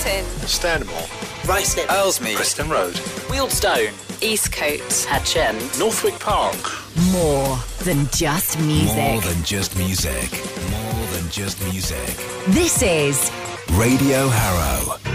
Brighton, Stanmore, Ruislip, Aylesmead, Preston Road, Wealdstone, Eastcote, Hatchen, Northwick Park. More than just music. More than just music. More than just music. This is Radio Harrow.